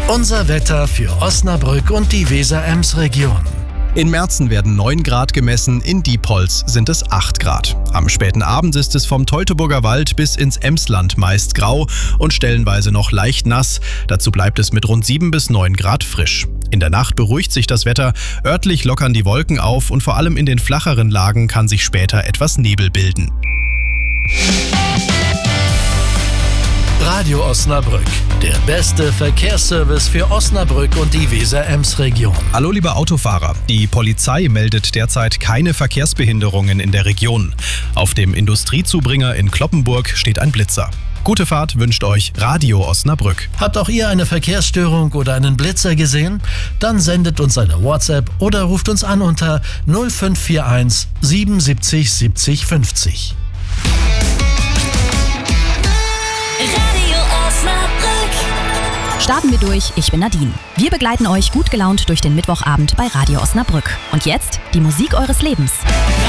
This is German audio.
Unser Wetter für Osnabrück und die Weser-Ems-Region. In Merzen werden 9 Grad gemessen, in Diepholz sind es 8 Grad. Am späten Abend ist es vom Teutoburger Wald bis ins Emsland meist grau und stellenweise noch leicht nass. Dazu bleibt es mit rund 7 bis 9 Grad frisch. In der Nacht beruhigt sich das Wetter, örtlich lockern die Wolken auf und vor allem in den flacheren Lagen kann sich später etwas Nebel bilden. Radio Osnabrück, der beste Verkehrsservice für Osnabrück und die Weser-Ems-Region. Hallo liebe Autofahrer, die Polizei meldet derzeit keine Verkehrsbehinderungen in der Region. Auf dem Industriezubringer in Cloppenburg steht ein Blitzer. Gute Fahrt wünscht euch Radio Osnabrück. Habt auch ihr eine Verkehrsstörung oder einen Blitzer gesehen? Dann sendet uns eine WhatsApp oder ruft uns an unter 0541 77 70 50. Starten wir durch, ich bin Nadine. Wir begleiten euch gut gelaunt durch den Mittwochabend bei Radio Osnabrück. Und jetzt die Musik eures Lebens.